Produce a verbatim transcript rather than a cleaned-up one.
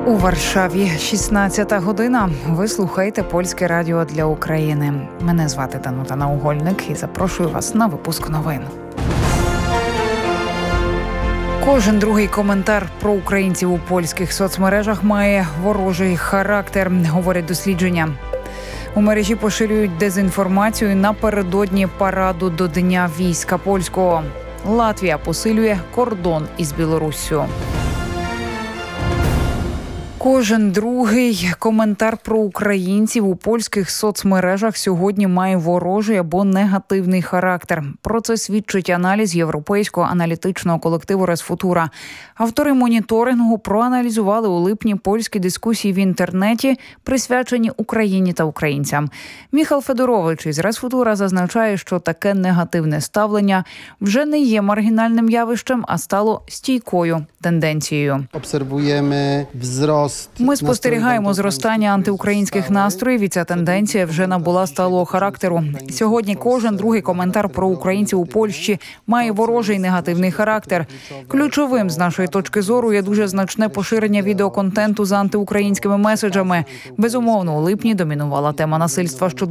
У Варшаві шістнадцята година. Ви слухаєте Польське радіо для України. Мене звати Данута Наугольник і запрошую вас на випуск новин. Кожен другий коментар про українців у польських соцмережах має ворожий характер, говорять дослідження. У мережі поширюють дезінформацію напередодні параду до Дня війська польського. Латвія посилює кордон із Білоруссю. Кожен другий коментар про українців у польських соцмережах сьогодні має ворожий або негативний характер. Про це свідчить аналіз європейського аналітичного колективу «Ресфутура». Автори моніторингу проаналізували у липні польські дискусії в інтернеті, присвячені Україні та українцям. Міхал Федорович із «Ресфутура» зазначає, що таке негативне ставлення вже не є маргінальним явищем, а стало стійкою тенденцією. Обсервуємо зрост. Ми спостерігаємо зростання антиукраїнських настроїв, і ця тенденція вже набула сталого характеру. Сьогодні кожен другий коментар про українців у Польщі має ворожий негативний характер. Ключовим з нашої точки зору є дуже значне поширення відеоконтенту з антиукраїнськими меседжами. Безумовно, у липні домінувала тема насильства щодо